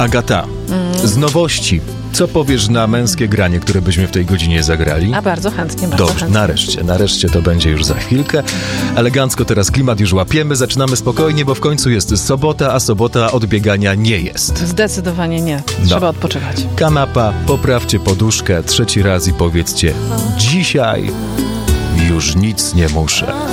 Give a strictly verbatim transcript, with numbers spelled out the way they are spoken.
Agata, mm. z nowości. Co powiesz na męskie granie, które byśmy w tej godzinie zagrali? A bardzo chętnie, bardzo Dobrze, chętnie. nareszcie, nareszcie to będzie już za chwilkę. Elegancko teraz klimat już łapiemy, zaczynamy spokojnie, bo w końcu jest sobota, a sobota od biegania nie jest. Zdecydowanie nie. Trzeba no. odpoczywać. Kanapa, poprawcie poduszkę trzeci raz i powiedzcie: dzisiaj już nic nie muszę.